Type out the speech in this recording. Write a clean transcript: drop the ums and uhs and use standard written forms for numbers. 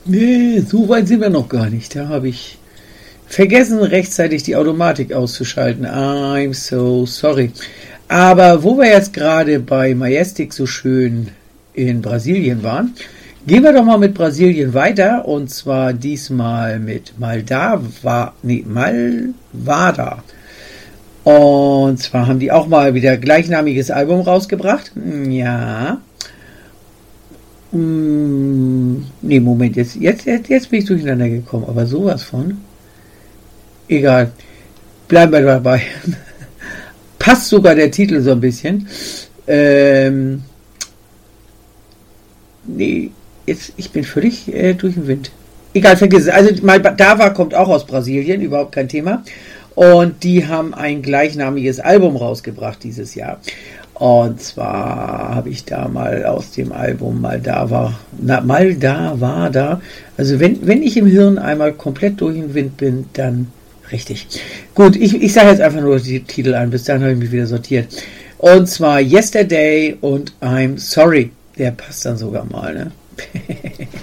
Nee, so weit sind wir noch gar nicht. Da habe ich vergessen, rechtzeitig die Automatik auszuschalten. I'm so sorry. Aber wo wir jetzt gerade bei Majestic so schön in Brasilien waren, gehen wir doch mal mit Brasilien weiter. Und zwar diesmal mit Malvada. Und zwar haben die auch mal wieder gleichnamiges Album rausgebracht. Ja. Nee, Moment, jetzt bin ich durcheinander gekommen, aber sowas von. Egal, bleiben wir dabei. Passt sogar der Titel so ein bisschen. Nee, ich bin völlig durch den Wind. Egal, vergiss es. Also Malvada kommt auch aus Brasilien, überhaupt kein Thema. Und die haben ein gleichnamiges Album rausgebracht dieses Jahr. Und zwar habe ich da mal aus dem Album Malvada. Also wenn ich im Hirn einmal komplett durch den Wind bin, dann richtig. Gut, ich sage jetzt einfach nur die Titel an, bis dahin habe ich mich wieder sortiert. Und zwar Yesterday und I'm Sorry. Der passt dann sogar mal, ne?